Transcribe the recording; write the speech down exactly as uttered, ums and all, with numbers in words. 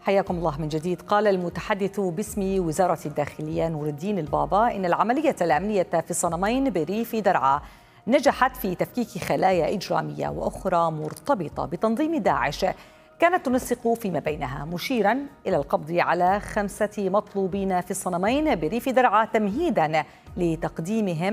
حياكم الله من جديد. قال المتحدث باسم وزارة الداخلية نور الدين البابا إن العملية الأمنية في الصنمين بريف درعا نجحت في تفكيك خلايا إجرامية وأخرى مرتبطة بتنظيم داعش كانت تنسق فيما بينها، مشيرا إلى القبض على خمسة مطلوبين في الصنمين بريف درعا تمهيدا لتقديمهم